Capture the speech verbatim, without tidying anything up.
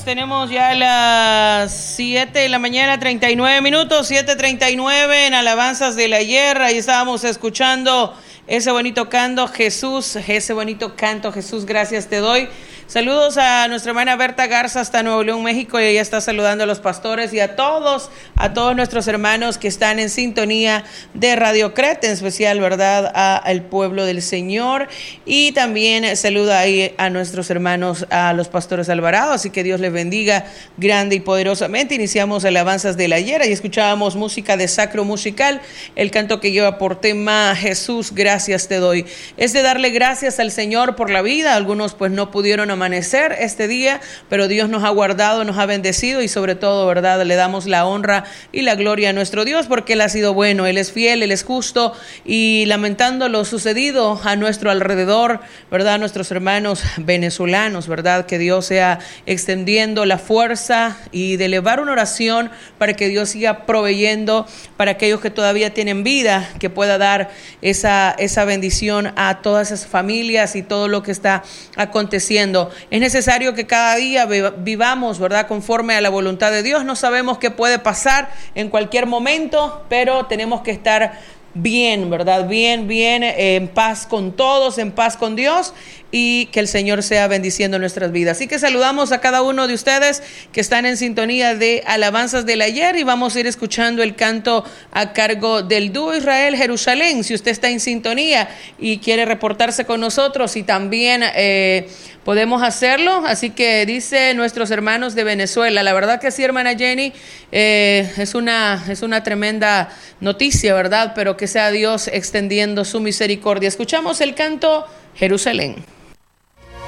tenemos ya las siete de la mañana, treinta y nueve minutos, siete treinta y nueve en Alabanzas del Ayer. Ahí estábamos escuchando ese bonito canto, Jesús, ese bonito canto, Jesús, gracias te doy. Saludos a nuestra hermana Berta Garza hasta Nuevo León, México, y ella está saludando a los pastores y a todos, a todos nuestros hermanos que están en sintonía de Radio Cret, en especial, ¿verdad?, al pueblo del Señor. Y también saluda ahí a nuestros hermanos, a los pastores Alvarado, así que Dios les bendiga grande y poderosamente. Iniciamos Alabanzas del Ayer y escuchábamos música de Sacro Musical, el canto que lleva por tema Jesús, gracias te doy. Es de darle gracias al Señor por la vida. Algunos pues no pudieron amanecer este día, pero Dios nos ha guardado, nos ha bendecido y sobre todo, ¿verdad?, le damos la honra y la gloria a nuestro Dios porque Él ha sido bueno, Él es fiel, Él es justo. Y lamentando lo sucedido a nuestro alrededor, ¿verdad?, nuestros hermanos venezolanos, ¿verdad?, que Dios sea extendiendo la fuerza y de elevar una oración para que Dios siga proveyendo para aquellos que todavía tienen vida, que pueda dar esa, esa bendición a todas esas familias y todo lo que está aconteciendo. Es necesario que cada día vivamos, ¿verdad?, conforme a la voluntad de Dios. No sabemos qué puede pasar en cualquier momento, pero tenemos que estar bien, ¿verdad? Bien, bien, eh, en paz con todos, en paz con Dios, y que el Señor sea bendiciendo nuestras vidas. Así que saludamos a cada uno de ustedes que están en sintonía de Alabanzas del Ayer y vamos a ir escuchando el canto a cargo del dúo Israel Jerusalén. Si usted está en sintonía y quiere reportarse con nosotros y también eh, podemos hacerlo, así que dice nuestros hermanos de Venezuela. La verdad que sí, hermana Jenny, eh, es una, es una tremenda noticia, ¿verdad? Pero que sea Dios extendiendo su misericordia. Escuchamos el canto Jerusalén.